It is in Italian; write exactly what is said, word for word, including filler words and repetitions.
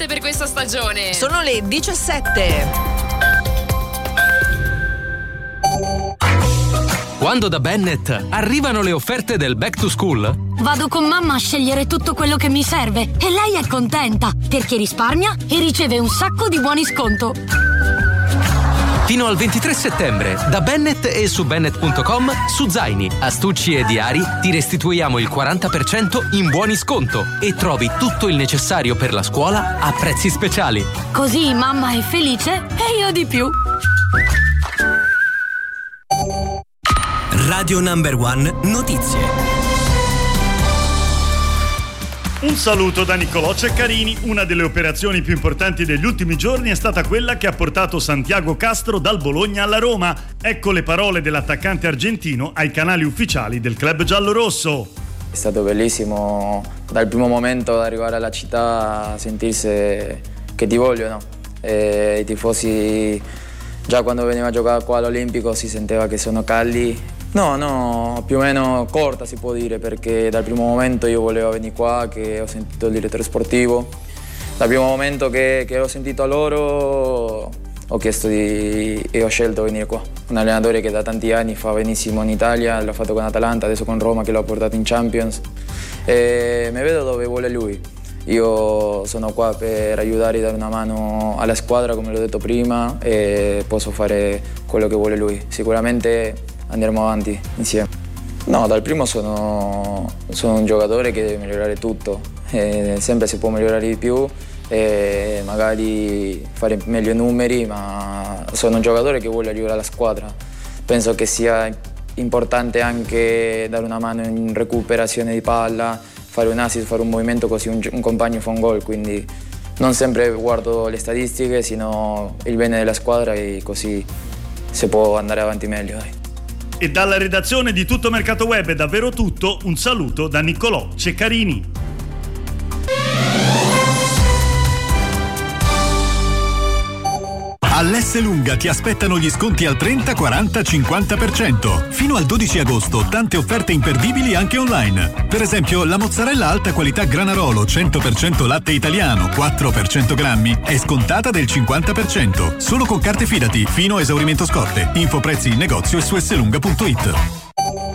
offerte per questa stagione. Sono le diciassette. Quando da Bennett arrivano le offerte del Back to School, vado con mamma a scegliere tutto quello che mi serve e lei è contenta perché risparmia e riceve un sacco di buoni sconto. fino al ventitré settembre, da Bennett e su Bennett punto com, su zaini, astucci e diari ti restituiamo il quaranta per cento in buoni sconto e trovi tutto il necessario per la scuola a prezzi speciali. Così mamma è felice e io di più. Radio Number One Notizie. Un saluto da Niccolò Ceccarini. Una delle operazioni più importanti degli ultimi giorni è stata quella che ha portato Santiago Castro dal Bologna alla Roma. Ecco le parole dell'attaccante argentino ai canali ufficiali del club giallorosso. È stato bellissimo dal primo momento arrivare alla città, sentirsi che ti vogliono. E i tifosi già quando veniva a giocare qua all'Olimpico si sentiva che sono caldi. No, no, più o meno corta si può dire, perché dal primo momento io volevo venire qua, che ho sentito il direttore sportivo. Dal primo momento che, che l'ho sentito a loro ho chiesto di, e ho scelto di venire qua. Un allenatore che da tanti anni fa benissimo in Italia, l'ha fatto con Atalanta, adesso con Roma che l'ha portato in Champions. E mi vedo dove vuole lui. Io sono qua per aiutare e dare una mano alla squadra, come l'ho detto prima, e posso fare quello che vuole lui. Sicuramente andremo avanti insieme. No, dal primo sono, sono un giocatore che deve migliorare tutto, e sempre si può migliorare di più e magari fare meglio i numeri, ma sono un giocatore che vuole aiutare la squadra. Penso che sia importante anche dare una mano in recuperazione di palla, fare un assist, fare un movimento così un, un compagno fa un gol, quindi non sempre guardo le statistiche, sino il bene della squadra e così si può andare avanti meglio. Dai. E dalla redazione di Tutto Mercato Web è davvero tutto, un saluto da Niccolò Ceccarini. All'Esselunga ti aspettano gli sconti al trenta, quaranta, cinquanta per cento. Fino al dodici agosto tante offerte imperdibili anche online. Per esempio la mozzarella alta qualità Granarolo cento per cento latte italiano quattro per cento grammi è scontata del cinquanta per cento. Solo con carte Fidati fino a esaurimento scorte. Info prezzi in negozio e su esselunga punto it.